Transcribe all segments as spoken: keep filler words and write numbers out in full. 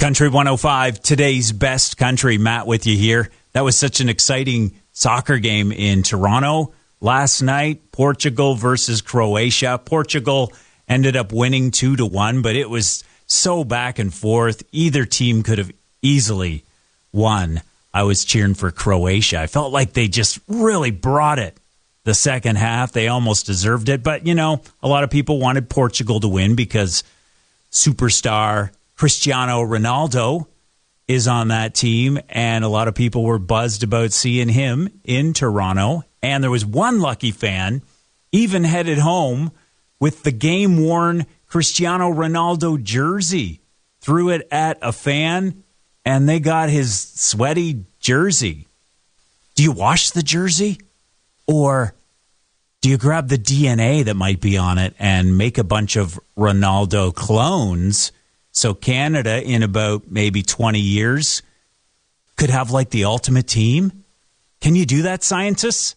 Country one oh five, today's best country. Matt with you here. That was such an exciting soccer game in Toronto last night. Portugal versus Croatia. Portugal ended up winning two to one, but it was so back and forth. Either team could have easily won. I was cheering for Croatia. I felt like they just really brought it the second half. They almost deserved it. But, you know, a lot of people wanted Portugal to win because superstar Cristiano Ronaldo is on that team, and a lot of people were buzzed about seeing him in Toronto. And there was one lucky fan even headed home with the game-worn Cristiano Ronaldo jersey. Threw it at a fan, and they got his sweaty jersey. Do you wash the jersey? Or do you grab the D N A that might be on it and make a bunch of Ronaldo clones so Canada, in about maybe twenty years, could have like the ultimate team? Can you do that, scientists?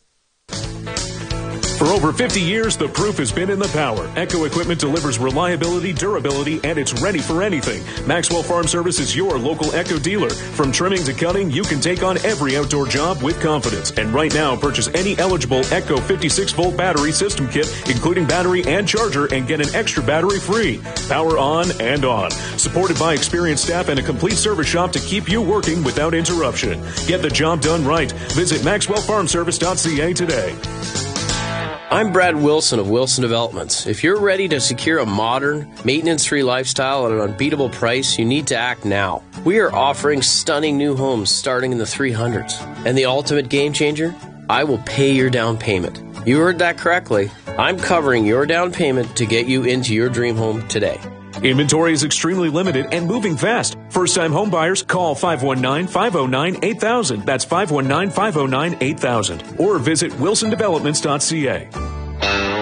For over fifty years, the proof has been in the power. Echo Equipment delivers reliability, durability, and it's ready for anything. Maxwell Farm Service is your local Echo dealer. From trimming to cutting, you can take on every outdoor job with confidence. And right now, purchase any eligible Echo fifty-six volt battery system kit, including battery and charger, and get an extra battery free. Power on and on. Supported by experienced staff and a complete service shop to keep you working without interruption. Get the job done right. Visit maxwell farm service dot c a today. I'm Brad Wilson of Wilson Developments. If you're ready to secure a modern, maintenance-free lifestyle at an unbeatable price, you need to act now. We are offering stunning new homes starting in the three hundreds. And the ultimate game changer? I will pay your down payment. You heard that correctly. I'm covering your down payment to get you into your dream home today. Inventory is extremely limited and moving fast. First-time home buyers, call five one nine, five oh nine, eight thousand. That's five one nine, five oh nine, eight thousand. Or visit wilson developments dot c a.